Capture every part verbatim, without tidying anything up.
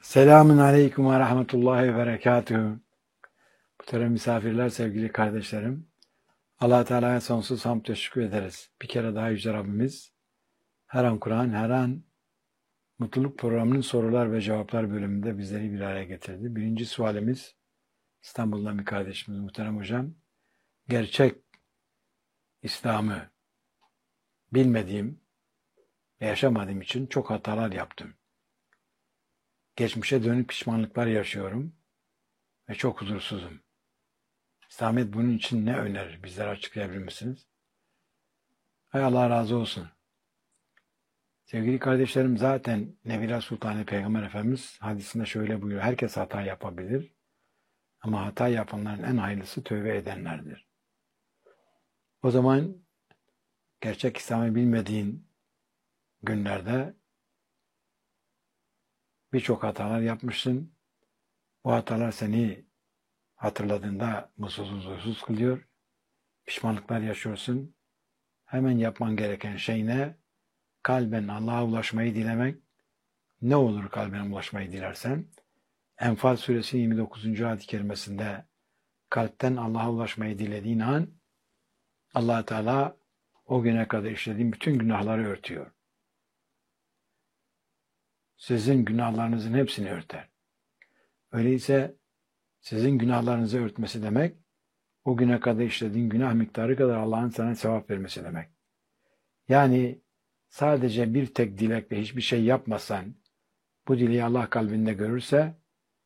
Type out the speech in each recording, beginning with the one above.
Selamun aleyküm ve rahmetullahi ve berekatühü. Muhterem misafirler, sevgili kardeşlerim. Allah Teala'ya sonsuz hamd teşekkür ederiz. Bir kere daha Yüce Rabbimiz her an Kur'an, her an Mutluluk Programı'nın sorular ve cevaplar bölümünde bizleri bir araya getirdi. Birinci sualimiz İstanbul'dan bir kardeşimiz muhterem hocam. Gerçek İslam'ı bilmediğim ve yaşamadığım için çok hatalar yaptım. Geçmişe dönük pişmanlıklar yaşıyorum ve çok huzursuzum. İslamiyet bunun için ne önerir? Bizlere açıklayabilir misiniz? Hay Allah razı olsun. Sevgili kardeşlerim, zaten Nebiler Sultanı Peygamber Efendimiz hadisinde şöyle buyuruyor. Herkes hata yapabilir ama hata yapanların en hayırlısı tövbe edenlerdir. O zaman gerçek İslam'ı bilmediğin günlerde birçok hatalar yapmışsın. Bu hatalar seni hatırladığında mutsuz huzursuz kılıyor. Pişmanlıklar yaşıyorsun. Hemen yapman gereken şey ne? Kalben Allah'a ulaşmayı dilemek. Ne olur kalben ulaşmayı dilersen? Enfal suresi yirmi dokuzuncu ayet-i kerimesinde kalpten Allah'a ulaşmayı dilediğin an Allah Teala o güne kadar işlediğin bütün günahları örtüyor. Sizin günahlarınızın hepsini örter. Öyleyse sizin günahlarınızı örtmesi demek, o güne kadar işlediğin günah miktarı kadar Allah'ın sana sevap vermesi demek. Yani sadece bir tek dilekle hiçbir şey yapmasan, bu dileği Allah kalbinde görürse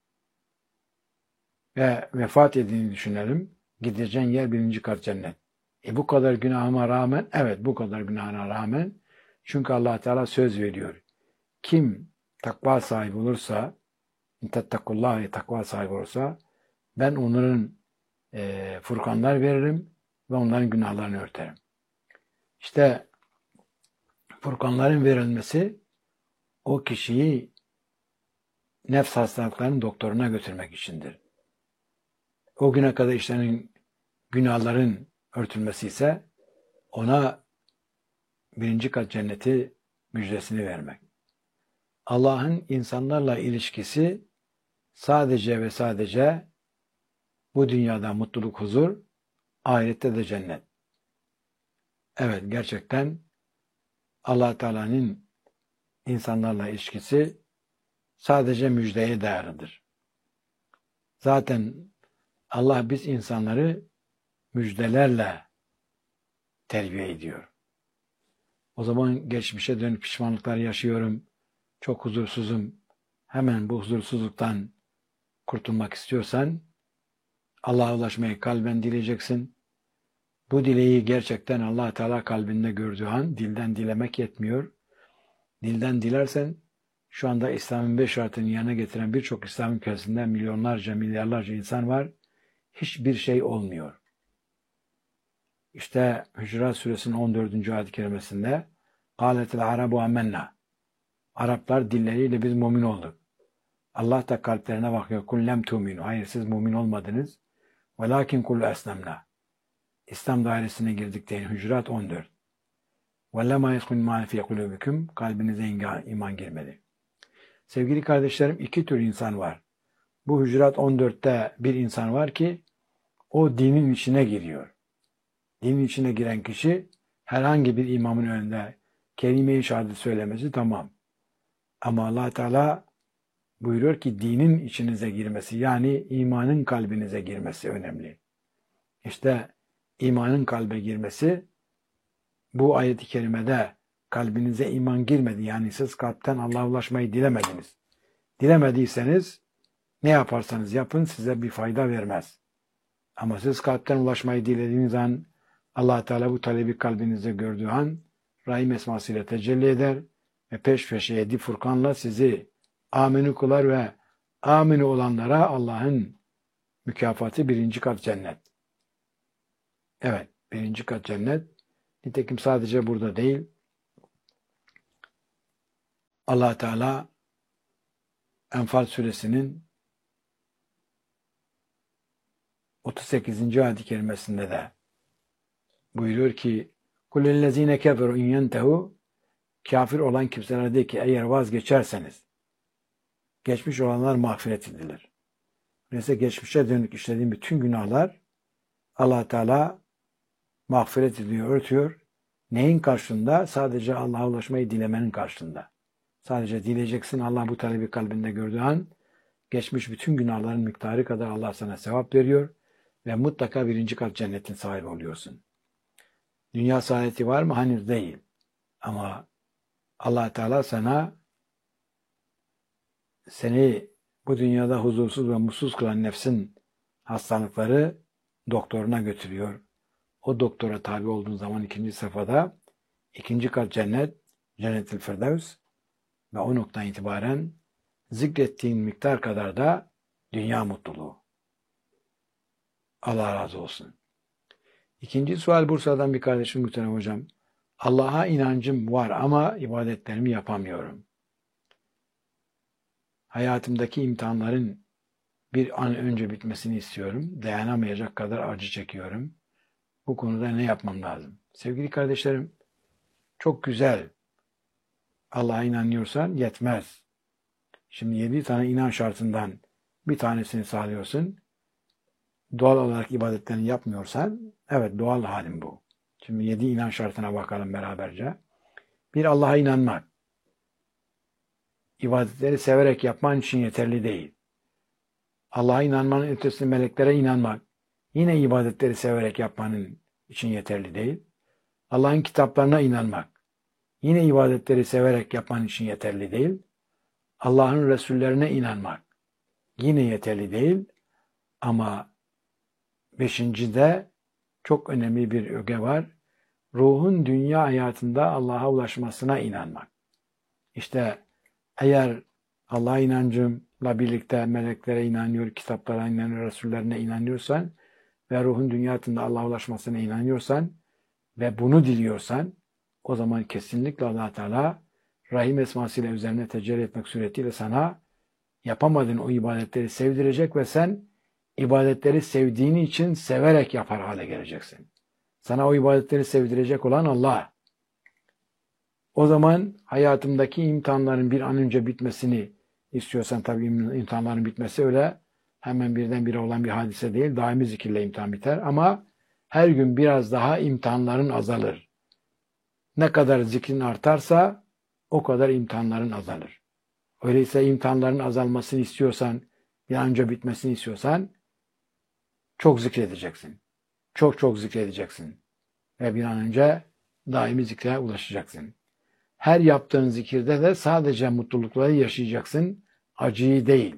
ve vefat ettiğini düşünelim, gideceğin yer birinci kat cennet. E bu kadar günahıma rağmen, evet bu kadar günahına rağmen, çünkü Allah Teala söz veriyor. Kim takva sahibi olursa, tettequllahi takva sahibi olursa, ben onların e, furkanlar veririm ve onların günahlarını örterim. İşte furkanların verilmesi o kişiyi nefs hastalıklarının doktoruna götürmek içindir. O güne kadar işlenen günahların örtülmesi ise ona birinci kat cenneti müjdesini vermek. Allah'ın insanlarla ilişkisi sadece ve sadece bu dünyada mutluluk, huzur, ahirette de cennet. Evet, gerçekten Allah Teala'nın insanlarla ilişkisi sadece müjdeye dayalıdır. Zaten Allah biz insanları müjdelerle terbiye ediyor. O zaman geçmişe dönüp pişmanlıklar yaşıyorum, çok huzursuzum, hemen bu huzursuzluktan kurtulmak istiyorsan Allah'a ulaşmayı kalben dileyeceksin. Bu dileği gerçekten Allah Teala kalbinde gördüğü an dilden dilemek yetmiyor. Dilden dilersen şu anda İslam'ın beş şartını yerine getiren birçok İslam ülkesinde milyonlarca, milyarlarca insan var. Hiçbir şey olmuyor. İşte Hücurat Suresinin on dördüncü ayet-i kerimesinde قَالَتِ الْعَرَبُ اَمَّنَّا Araplar dilleriyle biz mümin olduk. Allah da kalplerine bakıyor. قُلْ لَمْ تُؤْمِنُوا Hayır siz mümin olmadınız. وَلَاكِنْ قُلْ أَسْلَمْنَا İslam dairesine girdik deyin. Hücurat on dört. وَلَّمَا يَسْكُنْ مَا فِي قُلُوبِكُمْ Kalbinize iman girmedi. Sevgili kardeşlerim, iki tür insan var. Bu Hücurat on dörtte bir insan var ki o dinin içine giriyor. Dinin içine giren kişi herhangi bir imamın önünde kelime-i şehadet söylemesi tamam. Ama Allah Teala buyuruyor ki dinin içinize girmesi, yani imanın kalbinize girmesi önemli. İşte imanın kalbe girmesi bu ayet-i kerimede kalbinize iman girmedi. Yani siz kalpten Allah'a ulaşmayı dilemediniz. Dilemediyseniz ne yaparsanız yapın size bir fayda vermez. Ama siz kalpten ulaşmayı dilediğiniz an Allah Teala bu talebi kalbinizde gördüğü an Rahim esmasıyla tecelli eder ve peş peşe yedi furkanla sizi aminu kılar ve aminu olanlara Allah'ın mükafatı birinci kat cennet. Evet, birinci kat cennet. Nitekim sadece burada değil, Allah Teala Enfal suresinin otuz sekizinci ayet-i kerimesinde de buyuruyor ki قُلْ اَلَّذ۪ينَ كَفَرُوا اِنْ يَنْتَهُ Kafir olan kimseler de ki eğer vazgeçerseniz, geçmiş olanlar mağfiret edilir. Mesela geçmişe dönük işlediğin bütün günahlar Allah Teala mağfiret ediyor, örtüyor. Neyin karşılığında? Sadece Allah'a ulaşmayı dilemenin karşılığında. Sadece dileyeceksin. Allah bu talebi kalbinde gördüğü an geçmiş bütün günahların miktarı kadar Allah sana sevap veriyor ve mutlaka birinci kat cennetin sahibi oluyorsun. Dünya saadeti var mı? Henüz değil. Ama Allah Teala sana seni bu dünyada huzursuz ve mutsuz kılan nefsin hastalıkları doktoruna götürüyor. O doktora tabi olduğun zaman ikinci safhada ikinci kat cennet, Cennet-i Firdevs ve o noktadan itibaren zikrettiğin miktar kadar da dünya mutluluğu. Allah razı olsun. İkinci sual Bursa'dan bir kardeşim muhterem hocam. Allah'a inancım var ama ibadetlerimi yapamıyorum. Hayatımdaki imtihanların bir an önce bitmesini istiyorum. Dayanamayacak kadar acı çekiyorum. Bu konuda ne yapmam lazım? Sevgili kardeşlerim, çok güzel. Allah'a inanıyorsan yetmez. Şimdi yedi tane inan şartından bir tanesini sağlıyorsun. Doğal olarak ibadetlerini yapmıyorsan, evet doğal halim bu. Şimdi yedi inan şartına bakalım beraberce. Bir, Allah'a inanmak. İbadetleri severek yapman için yeterli değil. Allah'a inanmanın ötesinde meleklere inanmak, yine ibadetleri severek yapmanın için yeterli değil. Allah'ın kitaplarına inanmak, yine ibadetleri severek yapman için yeterli değil. Allah'ın Resullerine inanmak, yine yeterli değil. Ama beşincide çok önemli bir öge var. Ruhun dünya hayatında Allah'a ulaşmasına inanmak. İşte eğer Allah'a inancımla birlikte meleklere inanıyor, kitaplara inanıyor, Resullerine inanıyorsan ve ruhun dünya hayatında Allah'a ulaşmasına inanıyorsan ve bunu diliyorsan, o zaman kesinlikle Allah Teala Rahim esmasıyla üzerine tecelli etmek suretiyle sana yapamadığın o ibadetleri sevdirecek ve sen ibadetleri sevdiğin için severek yapar hale geleceksin. Sana o ibadetleri sevdirecek olan Allah. O zaman hayatımdaki imtihanların bir an önce bitmesini istiyorsan, tabii imtihanların bitmesi öyle hemen birdenbire olan bir hadise değil. Daimi zikirle imtihan biter ama her gün biraz daha imtihanların azalır. Ne kadar zikrin artarsa o kadar imtihanların azalır. Öyleyse imtihanların azalmasını istiyorsan, bir an önce bitmesini istiyorsan çok zikredeceksin. Çok çok zikredeceksin. Ve bir an önce daimi zikre ulaşacaksın. Her yaptığın zikirde de sadece mutlulukları yaşayacaksın, acıyı değil.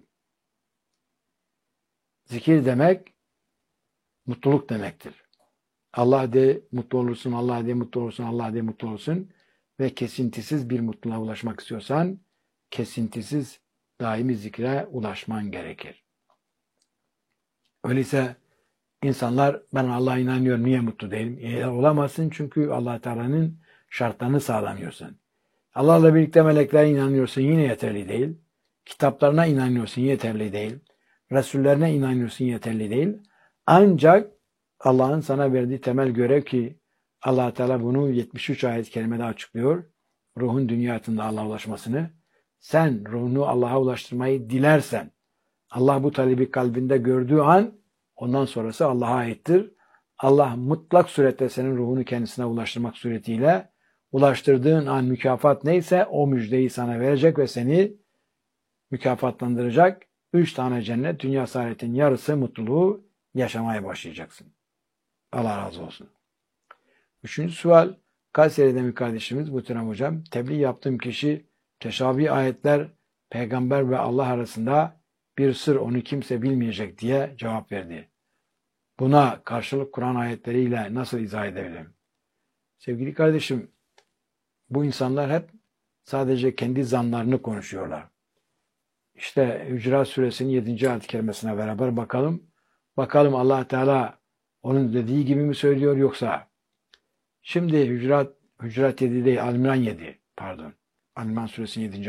Zikir demek mutluluk demektir. Allah de mutlu olursun, Allah de mutlu olursun, Allah de mutlu olursun ve kesintisiz bir mutluluğa ulaşmak istiyorsan kesintisiz daimi zikre ulaşman gerekir. Öyleyse insanlar ben Allah'a inanıyorum niye mutlu değilim? E, olamazsın çünkü Allah Teala'nın şartlarını sağlamıyorsun. Allah'la birlikte meleklere inanıyorsun yine yeterli değil. Kitaplarına inanıyorsun yeterli değil. Resullerine inanıyorsun yeterli değil. Ancak Allah'ın sana verdiği temel görev ki Allah Teala bunu yetmiş üç ayet-i kerimede açıklıyor. Ruhun dünya hayatında Allah'a ulaşmasını. Sen ruhunu Allah'a ulaştırmayı dilersen, Allah bu talebi kalbinde gördüğü an ondan sonrası Allah'a aittir. Allah mutlak surette senin ruhunu kendisine ulaştırmak suretiyle ulaştırdığın an mükafat neyse o müjdeyi sana verecek ve seni mükafatlandıracak. Üç tane cennet, dünya saadetin yarısı mutluluğu yaşamaya başlayacaksın. Allah razı olsun. Üçüncü sual, Kayseri'den bir kardeşimiz muhterem hocam. Tebliğ yaptığım kişi teşabih ayetler peygamber ve Allah arasında bir sır onu kimse bilmeyecek diye cevap verdi. Buna karşılık Kur'an ayetleriyle nasıl izah edebilirim? Sevgili kardeşim, bu insanlar hep sadece kendi zanlarını konuşuyorlar. İşte Hücurat Suresinin yedinci ayet-i kerimesine beraber bakalım. Bakalım Allah Teala onun dediği gibi mi söylüyor yoksa? Şimdi Hücurat, Hücurat yedi değil, Al-İmran yedi, pardon. Al-İmran Suresinin yedinci